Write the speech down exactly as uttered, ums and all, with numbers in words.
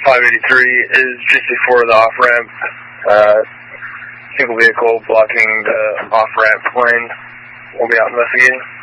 five eighty-three is just before the off-ramp. Uh, single vehicle blocking the off-ramp lane. We'll be out investigating.